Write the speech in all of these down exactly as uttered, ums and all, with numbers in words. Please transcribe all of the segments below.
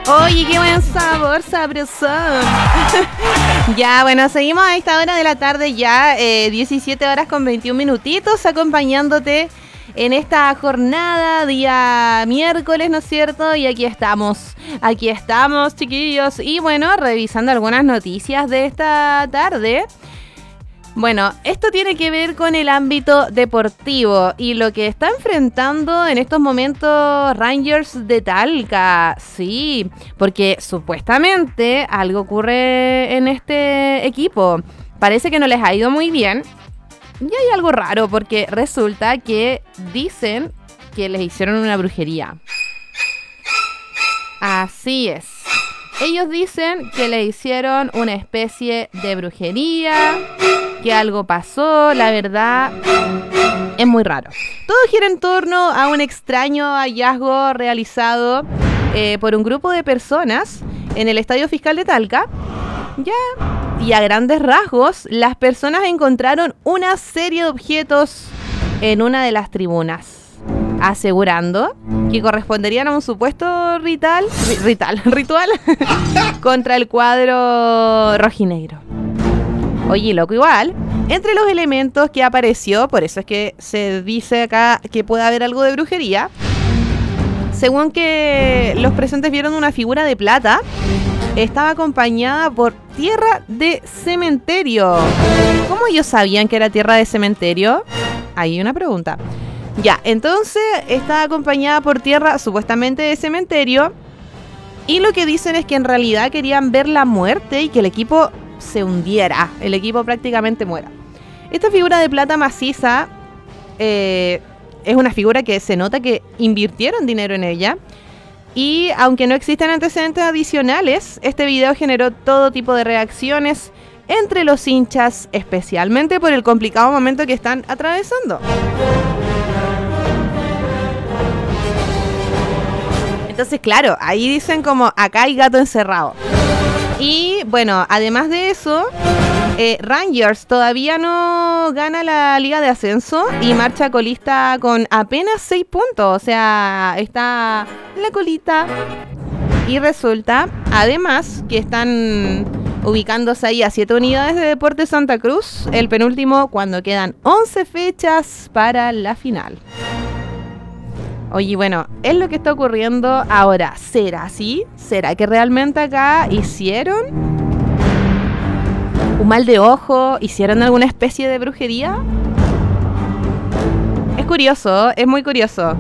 Oye, qué buen sabor, sabrosón. Ya, bueno, seguimos a esta hora de la tarde ya, eh, diecisiete horas con veintiún minutitos, acompañándote en esta jornada, día miércoles, ¿no es cierto? Y aquí estamos, aquí estamos, chiquillos. Y bueno, revisando algunas noticias de esta tarde. Bueno, esto tiene que ver con el ámbito deportivo y lo que está enfrentando en estos momentos Rangers de Talca. Sí, porque supuestamente algo ocurre en este equipo. Parece que no les ha ido muy bien. Y hay algo raro porque resulta que dicen que les hicieron una brujería. Así es. Ellos dicen que le hicieron una especie de brujería, que algo pasó, la verdad es muy raro. Todo gira en torno a un extraño hallazgo realizado eh, por un grupo de personas en el Estadio Fiscal de Talca. Ya, y a grandes rasgos, las personas encontraron una serie de objetos en una de las tribunas, asegurando que corresponderían a un supuesto ritual, ritual, ritual contra el cuadro rojinegro. Oye, loco, igual, entre los elementos que apareció, por eso es que se dice acá que puede haber algo de brujería, según que los presentes vieron una figura de plata, estaba acompañada por tierra de cementerio. ¿Cómo ellos sabían que era tierra de cementerio? Hay una pregunta. Ya, entonces está acompañada por tierra supuestamente de cementerio y lo que dicen es que en realidad querían ver la muerte y que el equipo se hundiera, el equipo prácticamente muera. Esta figura de plata maciza eh, es una figura que se nota que invirtieron dinero en ella y aunque no existen antecedentes adicionales, este video generó todo tipo de reacciones entre los hinchas, especialmente por el complicado momento que están atravesando. Entonces, claro, ahí dicen como acá hay gato encerrado. Y bueno, además de eso, eh, Rangers todavía no gana la Liga de Ascenso y marcha colista con apenas seis puntos. O sea, está en la colita. Y resulta, además, que están ubicándose ahí a siete unidades de Deportes Santa Cruz, el penúltimo cuando quedan once fechas para la final. Oye, bueno, es lo que está ocurriendo ahora. ¿Será así? ¿Será que realmente acá hicieron un mal de ojo? ¿Hicieron alguna especie de brujería? Es curioso, es muy curioso.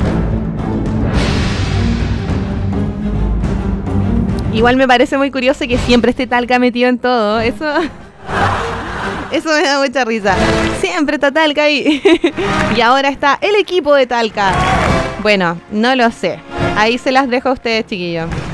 Igual me parece muy curioso que siempre esté Talca metido en todo. Eso... Eso me da mucha risa. Siempre está Talca ahí. Y ahora está el equipo de Talca. Bueno, no lo sé. Ahí se las dejo a ustedes, chiquillos.